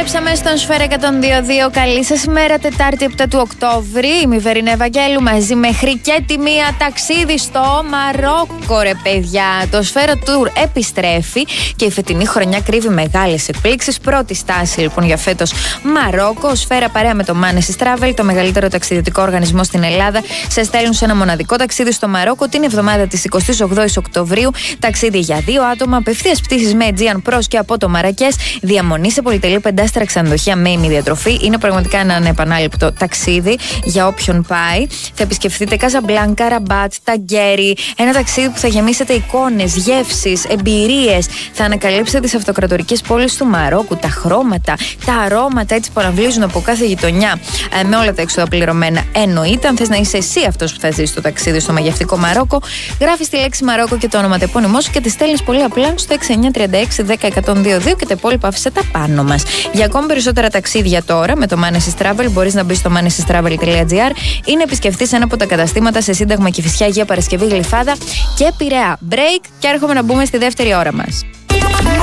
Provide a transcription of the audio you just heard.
Επιστρέψαμε στον Σφαίρα 102.2. Καλή σας ημέρα, Τετάρτη 7 του Οκτώβρη. Είμαι η Βερίνα Ευαγγέλου, μαζί μέχρι και τη μία ταξίδι στο Μαρόκο, ρε παιδιά. Το Σφαίρα Tour επιστρέφει και η φετινή χρονιά κρύβει μεγάλες εκπλήξεις. Πρώτη στάση λοιπόν για φέτος Μαρόκο. Ο Σφαίρα παρέα με το Manesis Travel, το μεγαλύτερο ταξιδιωτικό οργανισμό στην Ελλάδα, σε στέλνουν σε ένα μοναδικό ταξίδι στο Μαρόκο την εβδομάδα της 28ης Οκτωβρίου. Ταξίδι για 2 άτομα, απευθείας πτήσεις με Aegean προς και από το Μαρακές, διαμονή σε πολυτελή 5-σταρα ξενοδοχεία με ημιδιατροφή. Είναι πραγματικά ένα ανεπανάληπτο ταξίδι για όποιον πάει. Θα επισκεφτείτε Καζαμπλάνκα, Ραμπάτ, Ταγκέρι. Ένα ταξίδι που θα γεμίσετε εικόνες, γεύσεις, εμπειρίες. Θα ανακαλύψετε τις αυτοκρατορικές πόλεις του Μαρόκου, τα χρώματα, τα αρώματα έτσι που αναβλύζουν από κάθε γειτονιά, με όλα τα έξοδα πληρωμένα. Εννοείται, αν θες να είσαι εσύ αυτός που θα ζεις το ταξίδι στο μαγευτικό Μαρόκο, γράφεις τη λέξη Μαρόκο και το ονοματεπώνυμό σου και τη στέλνεις πολύ απλά στο 6936 10 και τα υπόλοιπα άφησε τα πάνω μας. Για ακόμη περισσότερα ταξίδια τώρα με το Manesis Travel μπορείς να μπεις στο manesistravel.gr ή να επισκεφτείς ένα από τα καταστήματα σε Σύνταγμα, Κηφισιά, Αγία Παρασκευή, Γλυφάδα και Πειραιά. Break και έρχομαι να μπούμε στη δεύτερη ώρα μας.